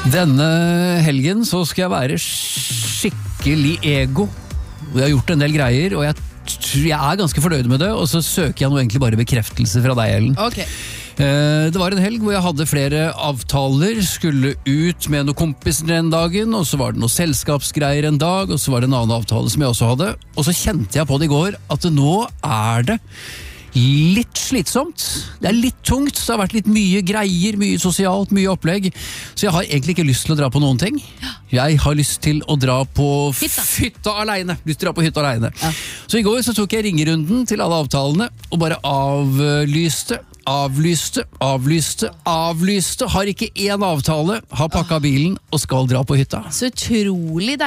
Denne helgen så skal jeg være skikkelig ego. Jeg har gjort en del greier, og jeg er ganske fornøyd med det, og så søker jeg nå egentlig bare bekreftelse fra deg, Ellen. Ok. Det var en helg hvor jeg hadde flere avtaler, skulle ut med noen kompiser den dagen, og så var det noen selskapsgreier en dag, og så var det en annen avtale som jeg også hadde, og så kjente jeg på det i går at nå er det litt slitsomt. Det er litt tungt, det har vært litt mye greier, mye sosialt, mye opplegg, så jeg har egentlig ikke lyst til å dra på noen ting. Jeg har lyst til å dra på hytta alene. Lyst til å dra på hytta alene. Ja. Så i går så tok jeg ringerunden til alle avtalene, og bare avlyste. Har ikke én avtale, har pakket bilen og skal dra på hytta. Så utrolig deilig.